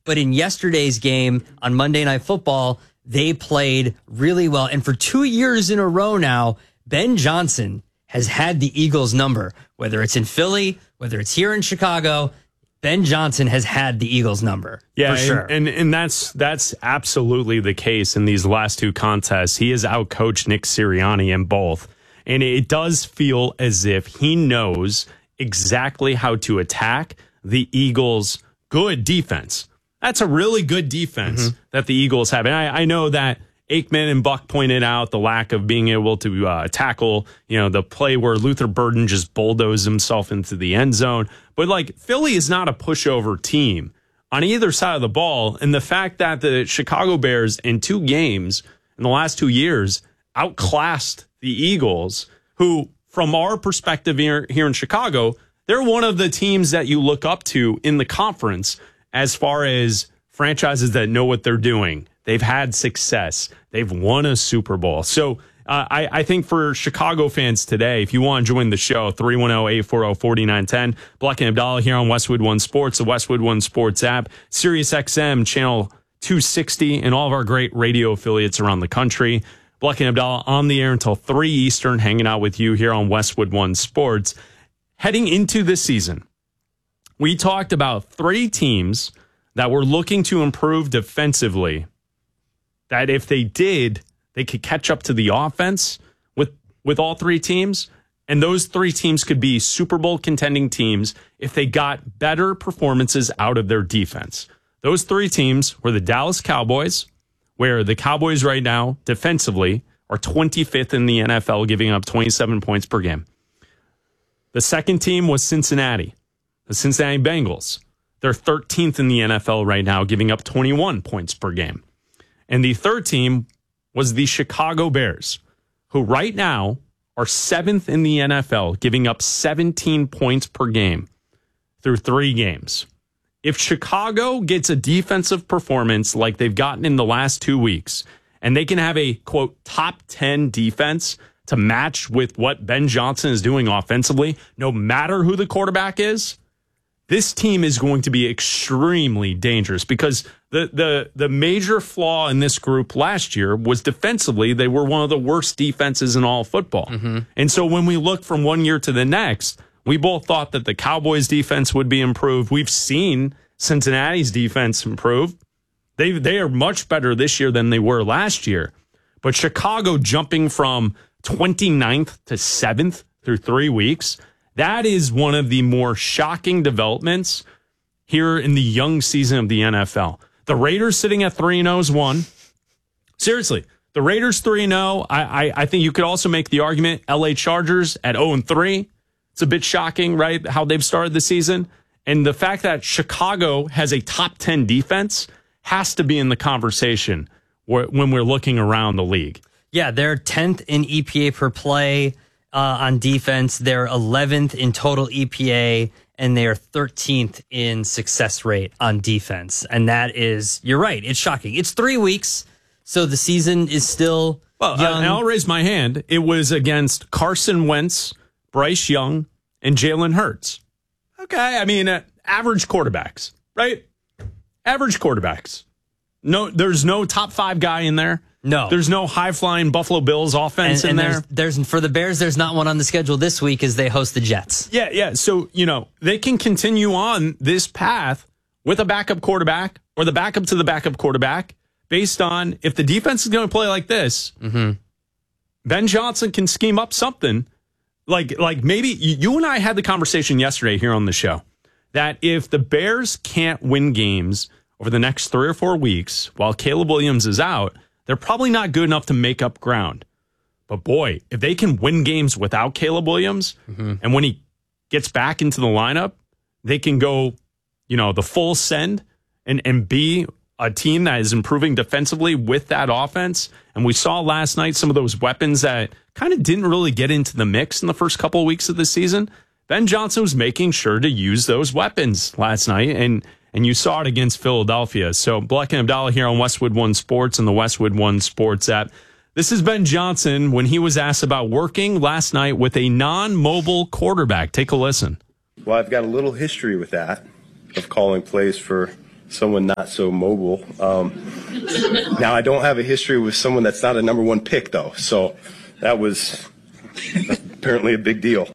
But in yesterday's game on Monday Night Football, they played really well. And for 2 years in a row now, Ben Johnson has had the Eagles number, whether it's in Philly, whether it's here in Chicago. Ben Johnson has had the Eagles number. Yeah, for sure. And that's absolutely the case in these last two contests. He has outcoached Nick Sirianni in both. And it does feel as if he knows exactly how to attack the Eagles' good defense. That's a really good defense that the Eagles have. And I know that Aikman and Buck pointed out the lack of being able to tackle, the play where Luther Burden just bulldozed himself into the end zone. But like Philly is not a pushover team on either side of the ball. And the fact that the Chicago Bears in 2 games in the last 2 years outclassed the Eagles, who from our perspective here in Chicago, they're one of the teams that you look up to in the conference as far as franchises that know what they're doing. They've had success. They've won a Super Bowl. So I think for Chicago fans today, if you want to join the show, 310-840-4910. Black and Abdallah here on Westwood One Sports, the Westwood One Sports app, Sirius XM, channel 260, and all of our great radio affiliates around the country. Black and Abdallah on the air until 3 Eastern, hanging out with you here on Westwood One Sports. Heading into this season, we talked about 3 teams that were looking to improve defensively, that if they did, they could catch up to the offense with all 3 teams. And those 3 teams could be Super Bowl contending teams if they got better performances out of their defense. Those 3 teams were the Dallas Cowboys, where the Cowboys right now defensively are 25th in the NFL, giving up 27 points per game. The second team was Cincinnati, the Cincinnati Bengals. They're 13th in the NFL right now, giving up 21 points per game. And the third team was the Chicago Bears, who right now are 7th in the NFL, giving up 17 points per game through 3 games. If Chicago gets a defensive performance like they've gotten in the last 2 weeks, and they can have a, quote, top 10 defense to match with what Ben Johnson is doing offensively, no matter who the quarterback is, this team is going to be extremely dangerous, because the major flaw in this group last year was defensively. They were one of the worst defenses in all football. And so when we look from one year to the next, we both thought that the Cowboys defense would be improved. We've seen Cincinnati's defense improve. They are much better this year than they were last year. But Chicago jumping from 29th to 7th through 3 weeks, that is one of the more shocking developments here in the young season of the NFL. The Raiders sitting at 3-0 is one. Seriously, the Raiders 3-0. I think you could also make the argument LA Chargers at 0-3. It's a bit shocking, right, how they've started the season. And the fact that Chicago has a top 10 defense has to be in the conversation when we're looking around the league. Yeah, they're 10th in EPA per play on defense. They're 11th in total EPA, and they are 13th in success rate on defense. And that is, you're right, it's shocking. It's 3 weeks, so the season is still young. And I'll raise my hand. It was against Carson Wentz, Bryce Young, and Jalen Hurts. Okay, I mean, average quarterbacks, right? Average quarterbacks. No, there's no top 5 guy in there. No. There's no high-flying Buffalo Bills offense in there. There's for the Bears, there's not one on the schedule this week as they host the Jets. Yeah. So, they can continue on this path with a backup quarterback or the backup to the backup quarterback based on if the defense is going to play like this, Ben Johnson can scheme up something. Like maybe you and I had the conversation yesterday here on the show that if the Bears can't win games over the next 3 or 4 weeks while Caleb Williams is out, they're probably not good enough to make up ground. But boy, if they can win games without Caleb Williams, and when he gets back into the lineup, they can go, the full send and be a team that is improving defensively with that offense. And we saw last night some of those weapons that kind of didn't really get into the mix in the first couple of weeks of the season. Ben Johnson was making sure to use those weapons last night, and you saw it against Philadelphia. So Black and Abdallah here on Westwood One Sports and the Westwood One Sports app. This is Ben Johnson when he was asked about working last night with a non-mobile quarterback. Take a listen. Well, I've got a little history with that, of calling plays for someone not so mobile. Now, I don't have a history with someone that's not a number one pick, though. So that was apparently a big deal.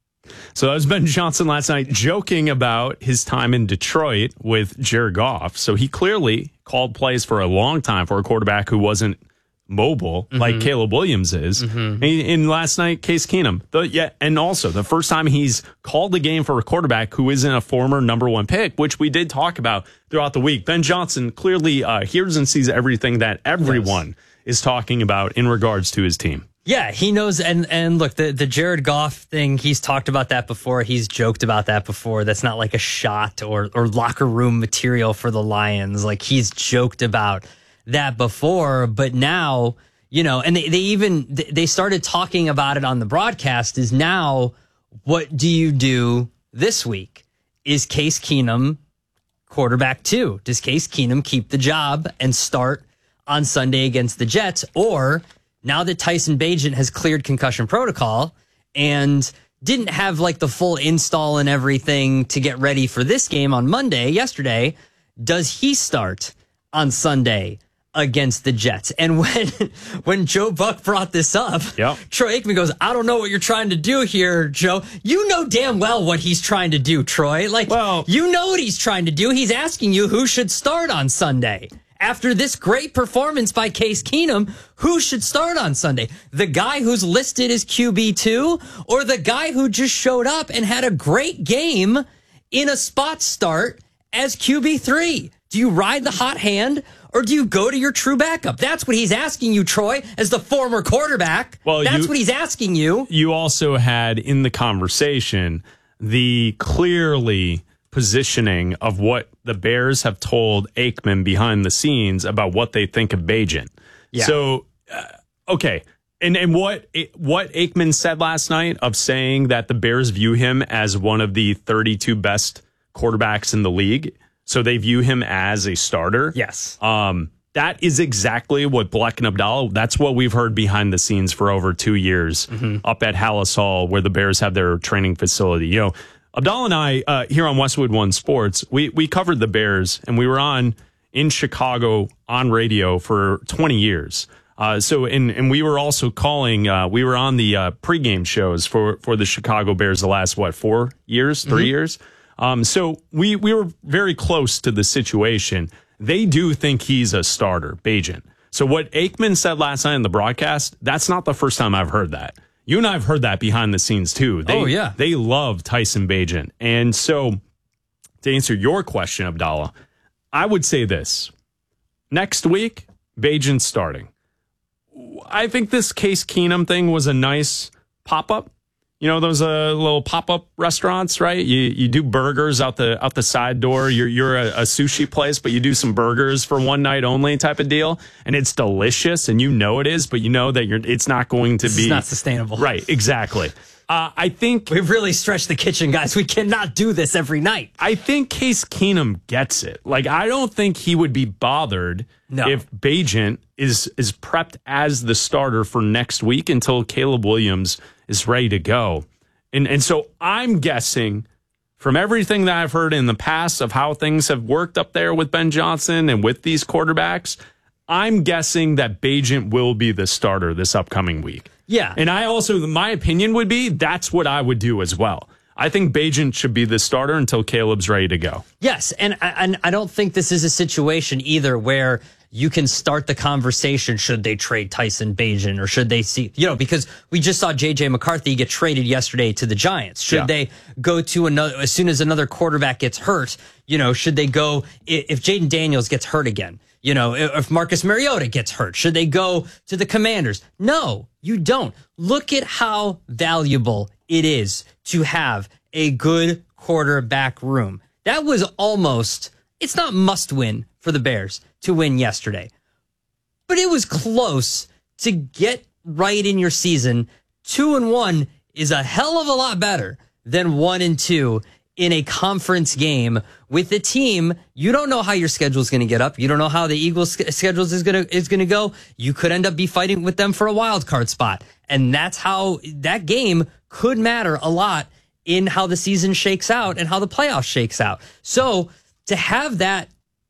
So that was Ben Johnson last night joking about his time in Detroit with Jared Goff. So he clearly called plays for a long time for a quarterback who wasn't mobile like Caleb Williams is. And last night, Case Keenum. And also the first time he's called a game for a quarterback who isn't a former number one pick, which we did talk about throughout the week. Ben Johnson clearly hears and sees everything that everyone is talking about in regards to his team. Yeah, he knows. And look, the Jared Goff thing, he's talked about that before. He's joked about that before. That's not like a shot or locker room material for the Lions. Like, he's joked about that before, but now, and they started talking about it on the broadcast is now, what do you do this week? Is Case Keenum quarterback 2? Does Case Keenum keep the job and start on Sunday against the Jets? Or now that Tyson Bagent has cleared concussion protocol and didn't have like the full install and everything to get ready for this game on yesterday, does he start on Sunday against the Jets? And when Joe Buck brought this up, Troy Aikman goes, I don't know what you're trying to do here, Joe. You know damn well what he's trying to do, Troy. You know what he's trying to do. He's asking you who should start on Sunday. After this great performance by Case Keenum, who should start on Sunday? The guy who's listed as QB2 or the guy who just showed up and had a great game in a spot start as QB3? Do you ride the hot hand or do you go to your true backup? That's what he's asking you, Troy, as the former quarterback. Well, that's what he's asking you. You also had in the conversation the clearly positioning of what the Bears have told Aikman behind the scenes about what they think of Bagent. Yeah. So, okay. And what Aikman said last night of saying that the Bears view him as one of the 32 best quarterbacks in the league. So they view him as a starter. Yes. That is exactly what Bleck and Abdallah, that's what we've heard behind the scenes for over 2 years up at Hallis Hall, where the Bears have their training facility. Abdallah and I, here on Westwood One Sports, we covered the Bears, and we were in Chicago on radio for 20 years. And we were also calling, we were on the pregame shows for the Chicago Bears the last, 4 years, 3 years? So we were very close to the situation. They do think he's a starter, Bagent. So what Aikman said last night in the broadcast, that's not the first time I've heard that. You and I have heard that behind the scenes too. They love Tyson Bagent. And so to answer your question, Abdallah, I would say this. Next week, Bagent's starting. I think this Case Keenum thing was a nice pop-up. Those little pop-up restaurants, right? You do burgers out the side door. You're a sushi place, but you do some burgers for one night only type of deal, and it's delicious, and it is, but you know that it's not going to be. It's not sustainable, right? Exactly. I think we've really stretched the kitchen, guys. We cannot do this every night. I think Case Keenum gets it. I don't think he would be bothered if Bagent is prepped as the starter for next week until Caleb Williams is ready to go. And so I'm guessing from everything that I've heard in the past of how things have worked up there with Ben Johnson and with these quarterbacks, I'm guessing that Bagent will be the starter this upcoming week. Yeah. And my opinion would be that's what I would do as well. I think Bagent should be the starter until Caleb's ready to go. Yes, and I don't think this is a situation either where you can start the conversation, should they trade Tyson Bagent or should they see, because we just saw J.J. McCarthy get traded yesterday to the Giants. Should they go to as soon as another quarterback gets hurt, should they go, if Jaden Daniels gets hurt again, if Marcus Mariota gets hurt, should they go to the Commanders? No, you don't. Look at how valuable it is to have a good quarterback room. That was it's not must win for the Bears to win yesterday, but it was close to get right in your season. 2-1 is a hell of a lot better than 1-2 in a conference game with a team. You don't know how your schedule is going to get up. You don't know how the Eagles' schedule is going to go. You could end up be fighting with them for a wild card spot, and that's how that game could matter a lot in how the season shakes out and how the playoffs shakes out. So to have that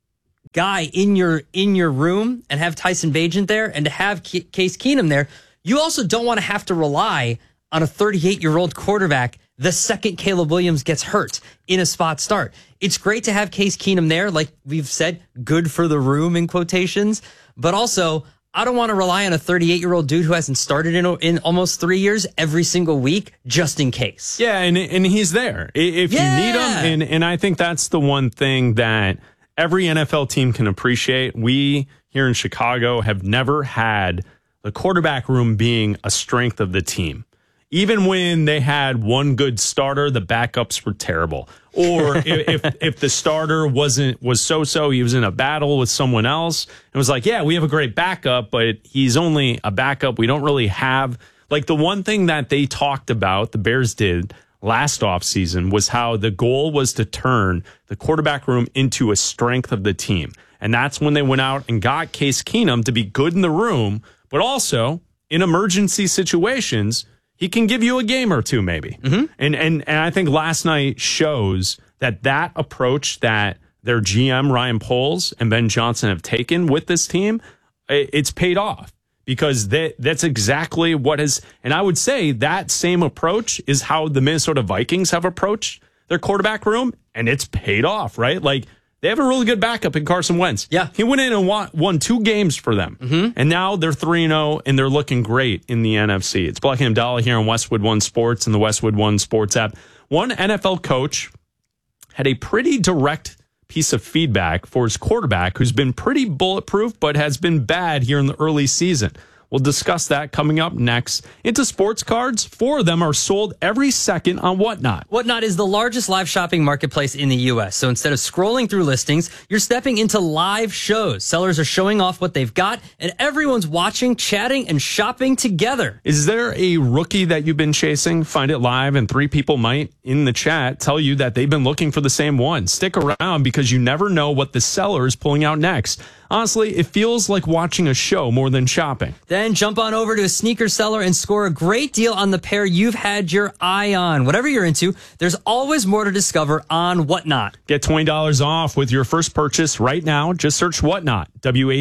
guy in your room and have Tyson Bagent there and to have Case Keenum there, you also don't want to have to rely on a 38-year-old quarterback the second Caleb Williams gets hurt in a spot start. It's great to have Case Keenum there, like we've said, good for the room in quotations, but also I don't want to rely on a 38-year-old dude who hasn't started in almost 3 years every single week just in case. Yeah, and he's there if you need him, and I think that's the one thing that every NFL team can appreciate. We here in Chicago have never had the quarterback room being a strength of the team. Even when they had one good starter, the backups were terrible. Or if the starter was so-so, he was in a battle with someone else. It was like, yeah, we have a great backup, but he's only a backup. We don't really have, like, the one thing that they talked about, the Bears did last offseason, was how the goal was to turn the quarterback room into a strength of the team. And that's when they went out and got Case Keenum to be good in the room, but also in emergency situations, he can give you a game or two, maybe. Mm-hmm. And I think last night shows that approach that their GM, Ryan Poles, and Ben Johnson have taken with this team, it's paid off. Because that's exactly what is, and I would say that same approach is how the Minnesota Vikings have approached their quarterback room, and it's paid off, right? Like, they have a really good backup in Carson Wentz. Yeah. He went in and won 2 games for them. Mm-hmm. And now they're 3-0, and they're looking great in the NFC. It's Black and Abdallah here on Westwood One Sports and the Westwood One Sports app. One NFL coach had a pretty direct piece of feedback for his quarterback, who's been pretty bulletproof, but has been bad here in the early season. We'll discuss that coming up next. Into sports cards, 4 of them are sold every second on Whatnot. Whatnot is the largest live shopping marketplace in the U.S. So instead of scrolling through listings, you're stepping into live shows. Sellers are showing off what they've got, and everyone's watching, chatting, and shopping together. Is there a rookie that you've been chasing? Find it live, and 3 people might, in the chat, tell you that they've been looking for the same one. Stick around because you never know what the seller is pulling out next. Honestly, it feels like watching a show more than shopping. Then jump on over to a sneaker seller and score a great deal on the pair you've had your eye on. Whatever you're into, there's always more to discover on Whatnot. Get $20 off with your first purchase right now. Just search Whatnot,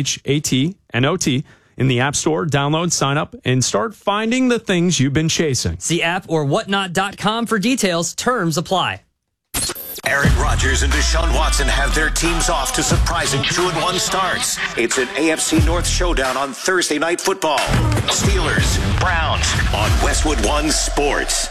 WHATNOT, in the App Store. Download, sign up, and start finding the things you've been chasing. See app or whatnot.com for details. Terms apply. Aaron Rodgers and Deshaun Watson have their teams off to surprising 2-1 starts. It's an AFC North showdown on Thursday Night Football. Steelers, Browns on Westwood One Sports.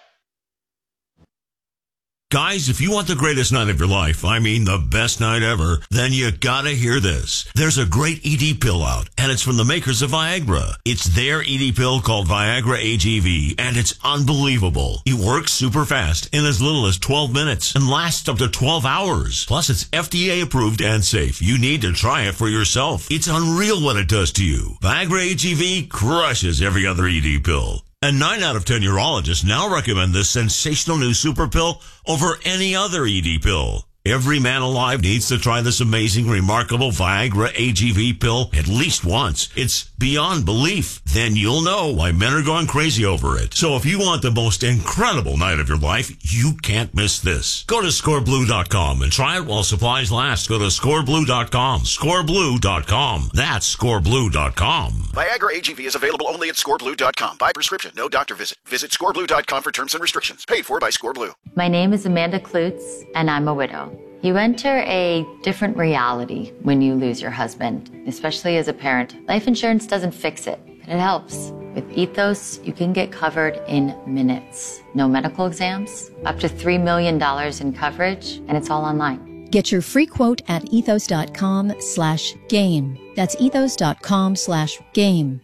Guys, if you want the greatest night of your life, I mean the best night ever, then you gotta hear this. There's a great ED pill out, and it's from the makers of Viagra. It's their ED pill called Viagra AGV, and it's unbelievable. It works super fast in as little as 12 minutes and lasts up to 12 hours. Plus, it's FDA approved and safe. You need to try it for yourself. It's unreal what it does to you. Viagra AGV crushes every other ED pill. And 9 out of 10 urologists now recommend this sensational new super pill over any other ED pill. Every man alive needs to try this amazing, remarkable Viagra AGV pill at least once. It's beyond belief. Then you'll know why men are going crazy over it. So if you want the most incredible night of your life, you can't miss this. Go to scoreblue.com and try it while supplies last. Go to scoreblue.com. Scoreblue.com. That's scoreblue.com. Viagra AGV is available only at scoreblue.com. By prescription, no doctor visit. Visit scoreblue.com for terms and restrictions. Paid for by Scoreblue. My name is Amanda Klutz, and I'm a widow. You enter a different reality when you lose your husband, especially as a parent. Life insurance doesn't fix it, but it helps. With Ethos, you can get covered in minutes. No medical exams, up to $3 million in coverage, and it's all online. Get your free quote at ethos.com/game. That's ethos.com/game.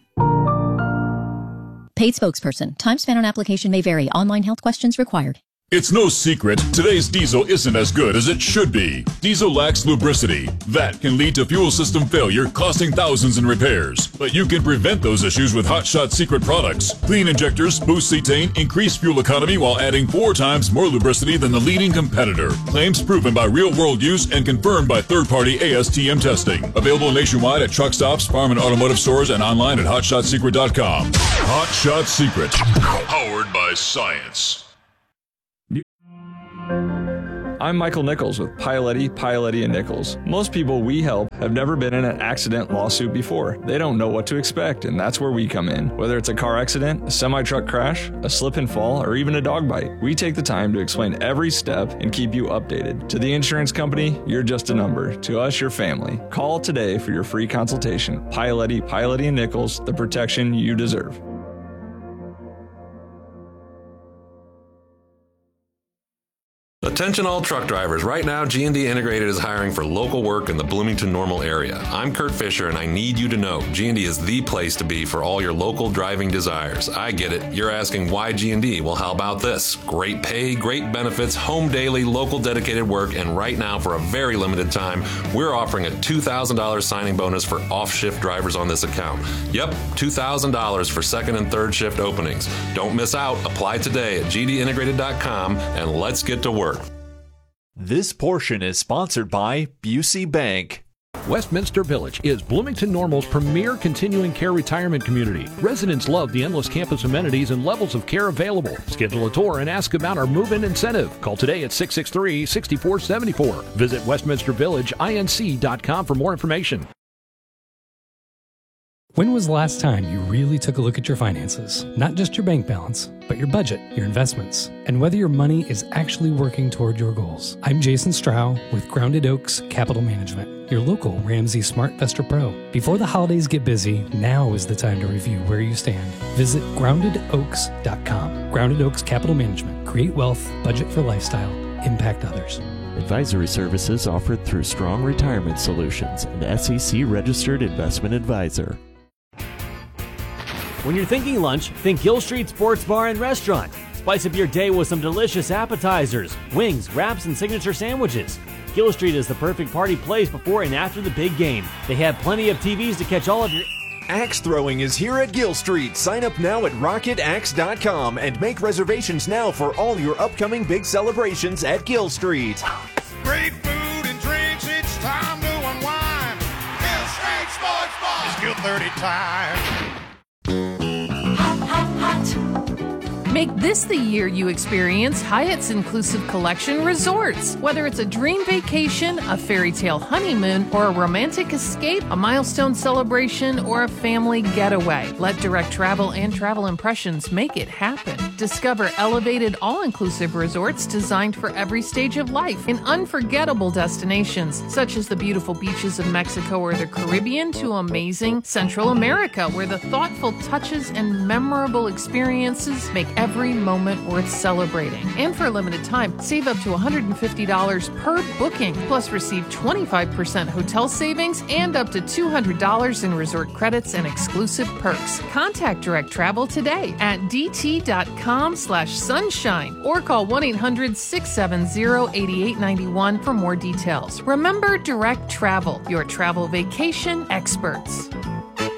Paid spokesperson. Time spent on application may vary. Online health questions required. It's no secret, today's diesel isn't as good as it should be. Diesel lacks lubricity. That can lead to fuel system failure, costing thousands in repairs. But you can prevent those issues with Hot Shot Secret products. Clean injectors, boost cetane, increase fuel economy while adding 4 times more lubricity than the leading competitor. Claims proven by real-world use and confirmed by third-party ASTM testing. Available nationwide at truck stops, farm and automotive stores, and online at hotshotsecret.com. Hot Shot Secret. Powered by science. I'm Michael Nichols with Pialetti, & Nichols. Most people we help have never been in an accident lawsuit before. They don't know what to expect, and that's where we come in. Whether it's a car accident, a semi-truck crash, a slip and fall, or even a dog bite, we take the time to explain every step and keep you updated. To the insurance company, you're just a number. To us, your family. Call today for your free consultation. Pialetti, & Nichols, the protection you deserve. Attention all truck drivers. Right now, G&D Integrated is hiring for local work in the Bloomington-Normal area. I'm Kurt Fisher, and I need you to know G&D is the place to be for all your local driving desires. I get it. You're asking why G&D? Well, how about this? Great pay, great benefits, home daily, local dedicated work, and right now, for a very limited time, we're offering a $2,000 signing bonus for off-shift drivers on this account. Yep, $2,000 for second and third shift openings. Don't miss out. Apply today at gdintegrated.com, and let's get to work. This portion is sponsored by Busey Bank. Westminster Village is Bloomington Normal's premier continuing care retirement community. Residents love the endless campus amenities and levels of care available. Schedule a tour and ask about our move-in incentive. Call today at 663-6474. Visit westminstervillageinc.com for more information. When was the last time you really took a look at your finances? Not just your bank balance, but your budget, your investments, and whether your money is actually working toward your goals. I'm Jason Strau with Grounded Oaks Capital Management, your local Ramsey SmartVestor Pro. Before the holidays get busy, now is the time to review where you stand. Visit GroundedOaks.com. Grounded Oaks Capital Management. Create wealth, budget for lifestyle, impact others. Advisory services offered through Strong Retirement Solutions, an SEC-registered investment advisor. When you're thinking lunch, think Gill Street Sports Bar and Restaurant. Spice up your day with some delicious appetizers, wings, wraps, and signature sandwiches. Gill Street is the perfect party place before and after the big game. They have plenty of TVs to catch all of your... Axe throwing is here at Gill Street. Sign up now at rocketaxe.com and make reservations now for all your upcoming big celebrations at Gill Street. Great food and drinks, it's time to unwind. Gill Street Sports Bar. It's Gill 30 time. Make this the year you experience Hyatt's Inclusive Collection Resorts. Whether it's a dream vacation, a fairy tale honeymoon, or a romantic escape, a milestone celebration, or a family getaway, let Direct Travel and Travel Impressions make it happen. Discover elevated, all-inclusive resorts designed for every stage of life in unforgettable destinations, such as the beautiful beaches of Mexico or the Caribbean to amazing Central America, where the thoughtful touches and memorable experiences make every moment worth celebrating. And for a limited time, save up to $150 per booking, plus receive 25% hotel savings and up to $200 in resort credits and exclusive perks. Contact Direct Travel today at dt.com/sunshine or call 1-800-670-8891 for more details. Remember Direct Travel, your travel vacation experts.